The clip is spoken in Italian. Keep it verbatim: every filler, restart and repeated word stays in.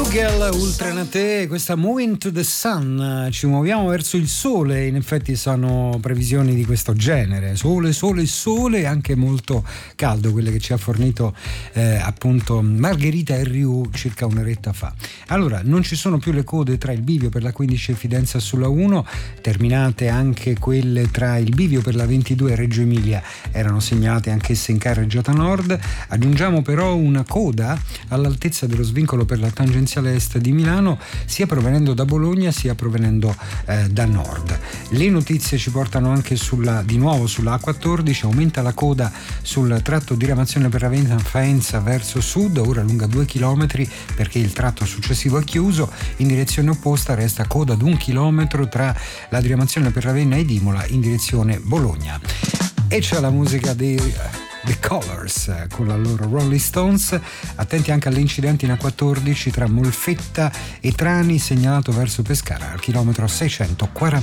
Vogel, Ultranate, questa Moving to the Sun, ci muoviamo verso il sole, in effetti sono previsioni di questo genere, sole, sole, sole, anche molto caldo, quelle che ci ha fornito eh, appunto Margherita R U circa un'oretta fa. Allora, non ci sono più le code tra il bivio per la quindici e Fidenza sulla uno, terminate anche quelle tra il bivio per la ventidue e Reggio Emilia, erano segnalate anch'esse in carreggiata nord, aggiungiamo però una coda all'altezza dello svincolo per la tangenziale est di Milano, sia provenendo da Bologna sia provenendo eh, da nord. Le notizie ci portano anche sulla, di nuovo sulla A quattordici, aumenta la coda sul tratto di diramazione per Ravenna Faenza verso sud, ora lunga due chilometri perché il tratto successivo è chiuso, in direzione opposta resta coda di un chilometro tra la diramazione per Ravenna ed Imola in direzione Bologna. E c'è la musica dei The Colors con la loro Rolling Stones. Attenti anche all'incidente in A quattordici tra Molfetta e Trani, segnalato verso Pescara al chilometro seicentoquaranta.